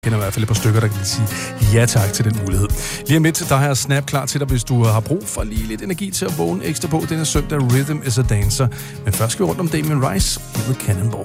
kender i hvert fald et par stykker, der kan sige ja tak til den mulighed. Lige om lidt, der har jeg Snap klar til dig, hvis du har brug for lige lidt energi til at vågne ekstra på denne søndag. Rhythm is a Dancer. Men først skal vi rundt om Damien Rice med Cannonball.